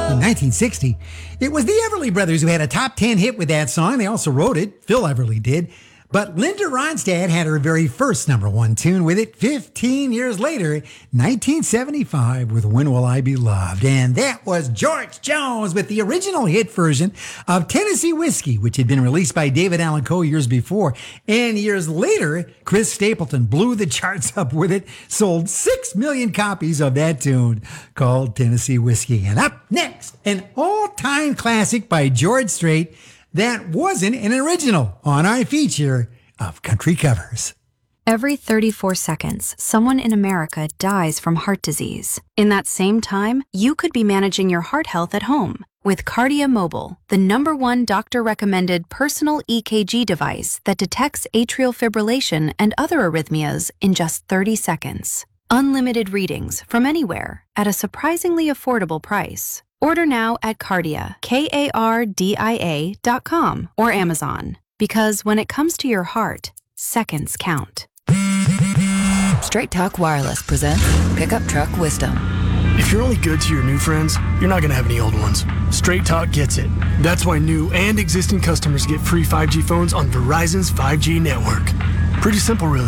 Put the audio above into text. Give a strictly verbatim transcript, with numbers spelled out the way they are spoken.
In nineteen sixty, it was the Everly Brothers who had a top ten hit with that song. They also wrote it. Phil Everly did. But Linda Ronstadt had her very first number one tune with it fifteen years later, nineteen seventy-five, with When Will I Be Loved? And that was George Jones with the original hit version of Tennessee Whiskey, which had been released by David Allan Coe years before. And years later, Chris Stapleton blew the charts up with it, sold six million copies of that tune called Tennessee Whiskey. And up next, an all-time classic by George Strait that wasn't an original on our feature of country covers. Every thirty-four seconds, someone in America dies from heart disease. In that same time, you could be managing your heart health at home with Kardia Mobile, the number one doctor-recommended personal E K G device that detects atrial fibrillation and other arrhythmias in just thirty seconds. Unlimited readings from anywhere at a surprisingly affordable price. Order now at Kardia, K A R D I A dot com or Amazon. Because when it comes to your heart, seconds count. Straight Talk Wireless presents Pickup Truck Wisdom. If you're only good to your new friends, you're not going to have any old ones. Straight Talk gets it. That's why new and existing customers get free five G phones on Verizon's five G network. Pretty simple, really.